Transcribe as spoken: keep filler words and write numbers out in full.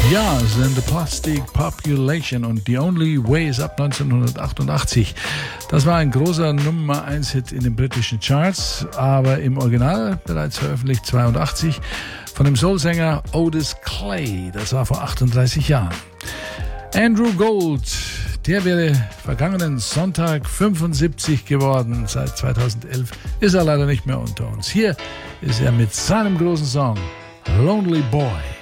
Ja, sind The Plastic Population und The Only Way is Up neunzehnhundertachtundachtzig. Das war ein großer Nummer eins Hit in den britischen Charts, aber im Original bereits veröffentlicht zweiundachtzig von dem Soulsänger Otis Clay. Das war vor achtunddreißig Jahren. Andrew Gold, der wäre vergangenen Sonntag fünfundsiebzig geworden. Seit zweitausendelf ist er leider nicht mehr unter uns. Hier ist er mit seinem großen Song Lonely Boy.